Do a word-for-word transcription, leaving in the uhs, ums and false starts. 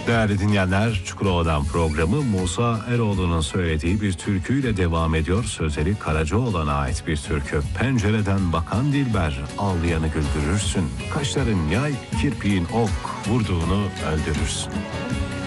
Değerli dinleyenler, Çukurova'dan programı Musa Eroğlu'nun söylediği bir türküyle devam ediyor. Sözleri Karacaoğlan'a ait bir türkü. Pencereden bakan dilber, ağlayanı güldürürsün. Kaşların yay, kirpiğin ok, vurduğunu öldürürsün.